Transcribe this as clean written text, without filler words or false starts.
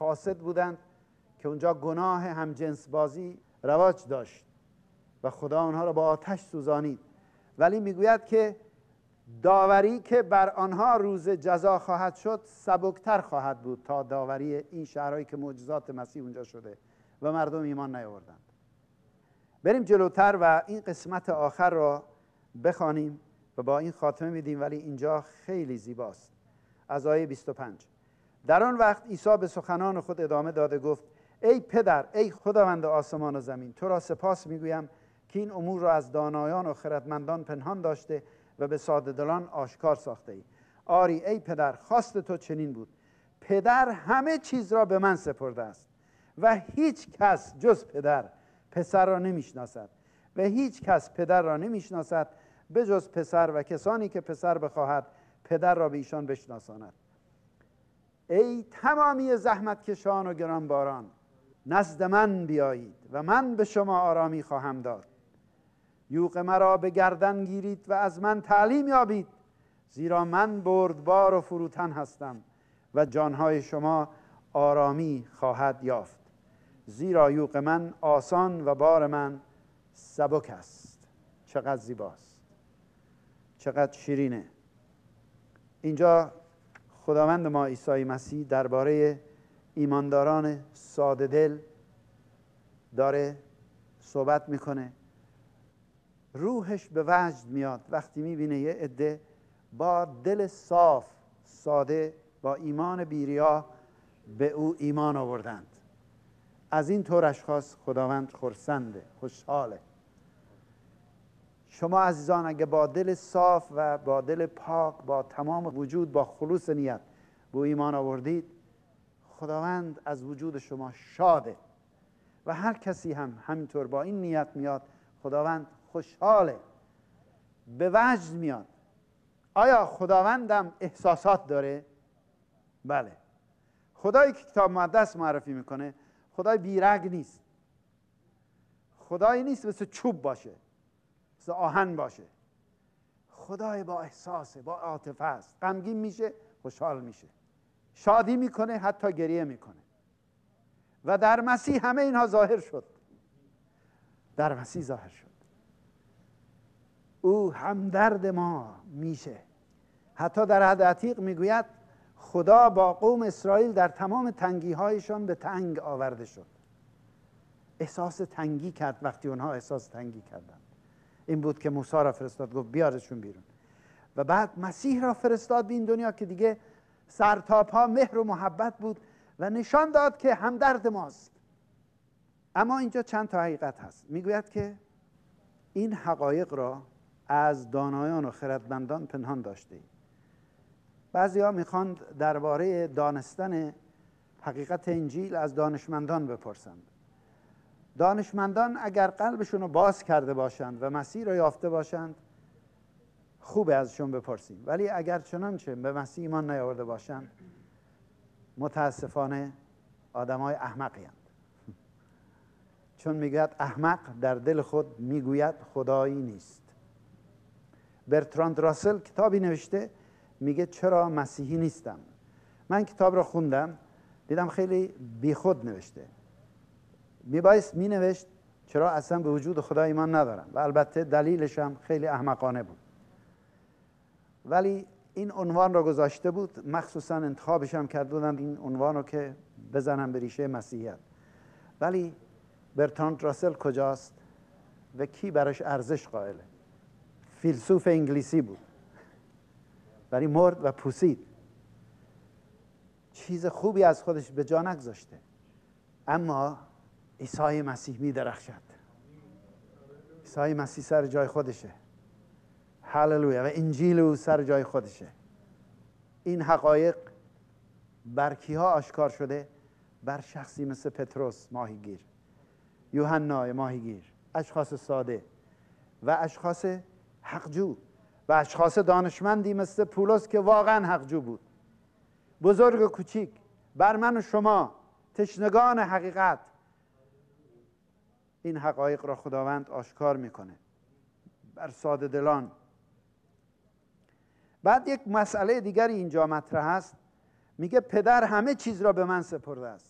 فاسد بودند که اونجا گناه همجنس بازی رواج داشت و خدا آنها را با آتش سوزانید. ولی میگوید که داوری که بر آنها روز جزا خواهد شد سبکتر خواهد بود تا داوری این شهرهایی که معجزات مسیح اونجا شده و مردم ایمان نیاوردند. بریم جلوتر و این قسمت آخر را بخوانیم و با این خاتمه میدیم، ولی اینجا خیلی زیباست. از آیه 25: در آن وقت عیسی به سخنان خود ادامه داده گفت: ای پدر، ای خداوند آسمان و زمین، تو را سپاس میگویم که این امور را از دانایان و خردمندان پنهان داشته و به ساده دلان آشکار ساخته ای. آری ای پدر، خواست تو چنین بود. پدر همه چیز را به من سپرده است و هیچ کس جز پسر را نمیشناسد و هیچ کس پدر را نمیشناسد به جز پسر و کسانی که پسر بخواهد پدر را به ایشان بشناساند. ای تمامی زحمتکشان و گرانباران، نزد من بیایید و من به شما آرامی خواهم داد. یوغ مرا به گردن گیرید و از من تعلیم یابید، زیرا من بردبار و فروتن هستم و جانهای شما آرامی خواهد یافت. زیرا یوغ من آسان و بار من سبک است. چقدر زیباست، چقدر شیرینه. اینجا خداوند ما عیسی مسیح درباره ایمانداران ساده دل داره صحبت میکنه. روحش به وجد میاد وقتی میبینه یه عده با دل صاف ساده با ایمان بی‌ریا به او ایمان آوردند. از این طور اشخاص خداوند خرسنده، خوشحاله. شما عزیزان اگه با دل صاف و با دل پاک با تمام وجود با خلوص نیت به ایمان آوردید، خداوند از وجود شما شاده و هر کسی هم همینطور با این نیت میاد، خداوند خوشحاله، به وجد میاد. آیا خداوندم احساسات داره؟ بله. خدایی که کتاب مقدس معرفی میکنه خدای بیرگ نیست. خدایی نیست مثل چوب باشه، مثل آهن باشه. خدای با احساسه، با عاطفه است. غمگین میشه، خوشحال میشه، شادی میکنه، حتی گریه میکنه. و در مسیح همه اینها ظاهر شد. در مسیح ظاهر شد. او همدرد ما میشه. حتی در عهد عتیق میگوید خدا با قوم اسرائیل در تمام تنگی هایشان به تنگ آورده شد. احساس تنگی کرد. وقتی اونها احساس تنگی کردند، این بود که موسی را فرستاد، گفت بیارشون بیرون. و بعد مسیح را فرستاد به این دنیا که دیگه سرتاپا مهر و محبت بود و نشان داد که همدرد ماست. اما اینجا چند تا حقیقت هست. میگوید که این حقایق را از دانایان و خردمندان پنهان داشته. بعضی ها میخواند درباره دانستن حقیقت انجیل از دانشمندان بپرسند. دانشمندان اگر قلبشون رو باز کرده باشند و مسیح را یافته باشند خوبه ازشون بپرسیم، ولی اگر چنانچه به مسیح ایمان نیاورده باشند متاسفانه آدمای احمقی هستند. چون میگوید احمق در دل خود میگوید خدایی نیست. برتراند راسل کتابی نوشته، میگه چرا مسیحی نیستم. من کتاب را خوندم، دیدم خیلی بیخود نوشته. میبایست مینوشت چرا اصلا به وجود خدا ایمان ندارم، و البته دلیلش هم خیلی احمقانه بود. ولی این عنوان را گذاشته بود، مخصوصا انتخابش هم کرده بودند این عنوان رو که بزنم به ریشه مسیحیت. ولی برتراند راسل کجاست و کی براش ارزش قائله؟ فیلسوف انگلیسی بود، ولی مرد و پوسید. چیز خوبی از خودش به جا نگذاشته. اما عیسی مسیح می درخشد. عیسی مسیح سر جای خودشه. هللویا. و انجیل او سر جای خودشه. این حقایق بر کیها آشکار شده؟ بر شخصی مثل پتروس ماهیگیر، یوحنا ماهیگیر، اشخاص ساده و اشخاص حقجو و اشخاص دانشمندی مثل پولس که واقعا حقجو بود. بزرگ و کوچیک، بر من و شما تشنگان حقیقت، این حقایق را خداوند آشکار میکنه بر ساده دلان. بعد یک مسئله دیگری اینجا مطرح است. میگه پدر همه چیز را به من سپرده است.